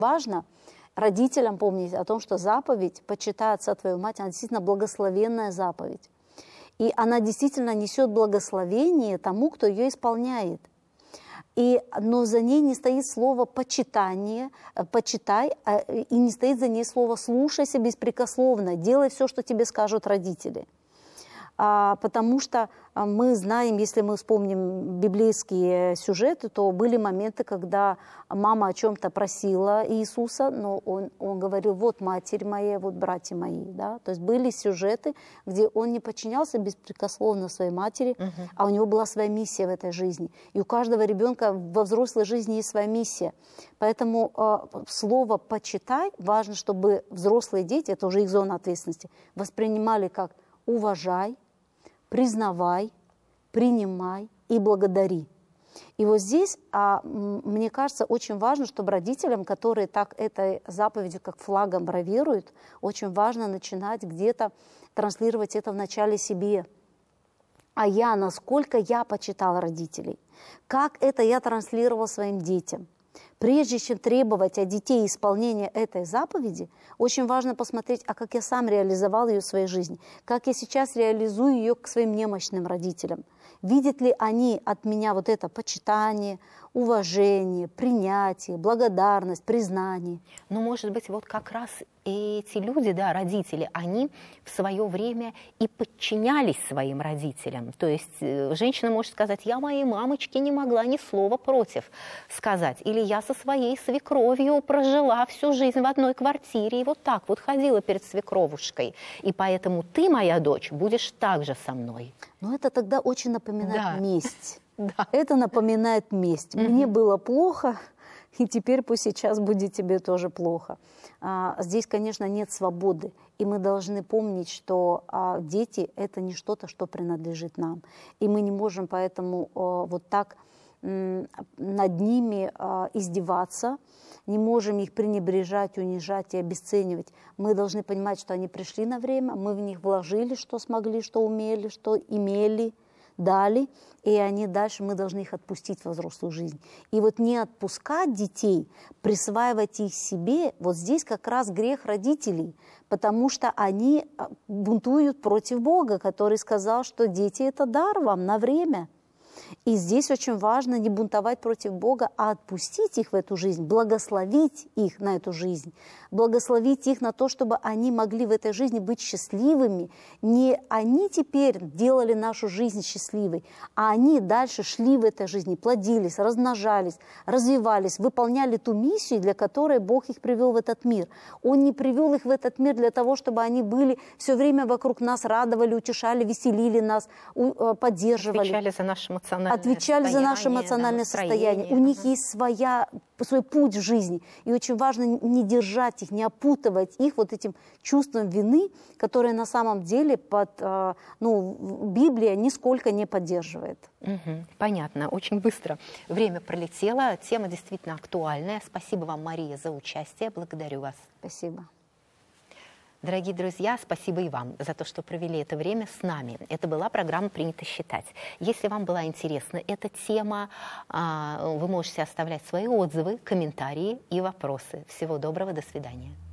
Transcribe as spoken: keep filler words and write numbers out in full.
Важно родителям помнить о том, что заповедь «почитай отца твою мать», она действительно благословенная заповедь. И она действительно несет благословение тому, кто ее исполняет. И, но за ней не стоит слово «почитание», «почитай», и не стоит за ней слово «слушайся беспрекословно», «делай все, что тебе скажут родители». А, потому что мы знаем, если мы вспомним библейские сюжеты, то были моменты, когда мама о чем-то просила Иисуса, но он, он говорил: вот матерь моя, вот братья мои. Да? То есть были сюжеты, где он не подчинялся беспрекословно своей матери, uh-huh. а у него была своя миссия в этой жизни. И у каждого ребенка во взрослой жизни есть своя миссия. Поэтому э, слово «почитай» важно, чтобы взрослые дети, это уже их зона ответственности, воспринимали как «уважай», признавай, принимай и благодари. И вот здесь, а, мне кажется, очень важно, чтобы родителям, которые так этой заповедью, как флагом бравируют, очень важно начинать где-то транслировать это вначале себе. А я, насколько я почитал родителей, как это я транслировал своим детям. Прежде чем требовать от детей исполнения этой заповеди, очень важно посмотреть, а как я сам реализовал ее в своей жизни, как я сейчас реализую ее к своим немощным родителям. Видят ли они от меня вот это почитание, уважение, принятие, благодарность, признание? Ну, может быть, вот как раз эти люди, да, родители, они в свое время и подчинялись своим родителям. То есть женщина может сказать: я моей мамочке не могла ни слова против сказать. Или я со своей свекровью прожила всю жизнь в одной квартире и вот так вот ходила перед свекровушкой. И поэтому ты, моя дочь, будешь так же со мной. Но это тогда очень напоминает да. месть. Да. Это напоминает месть. Mm-hmm. Мне было плохо, и теперь пусть сейчас будет тебе тоже плохо. А, здесь, конечно, нет свободы. И мы должны помнить, что а, дети – это не что-то, что принадлежит нам. И мы не можем поэтому а, вот так м, над ними а, издеваться, не можем их пренебрежать, унижать и обесценивать. Мы должны понимать, что они пришли на время, мы в них вложили, что смогли, что умели, что имели, дали, и они дальше, мы должны их отпустить во взрослую жизнь. И вот не отпускать детей, присваивать их себе, вот здесь как раз грех родителей, потому что они бунтуют против Бога, который сказал, что дети – это дар вам на время. И здесь очень важно не бунтовать против Бога, а отпустить их в эту жизнь, благословить их на эту жизнь, благословить их на то, чтобы они могли в этой жизни быть счастливыми. Не они теперь делали нашу жизнь счастливой, а они дальше шли в этой жизни, плодились, размножались, развивались, выполняли ту миссию, для которой Бог их привел в этот мир. Он не привел их в этот мир для того, чтобы они были все время вокруг нас, радовали, утешали, веселили нас, поддерживали. Отвечали за наше эмоциональное Отвечали за наше эмоциональное да, состояние. У них есть своя, свой путь в жизни. И очень важно не держать их, не опутывать их вот этим чувством вины, которое на самом деле под, ну, Библия нисколько не поддерживает. Угу, понятно. Очень быстро время пролетело. Тема действительно актуальная. Спасибо вам, Мария, за участие. Благодарю вас. Спасибо. Дорогие друзья, спасибо и вам за то, что провели это время с нами. Это была программа «Принято считать». Если вам была интересна эта тема, вы можете оставлять свои отзывы, комментарии и вопросы. Всего доброго, до свидания.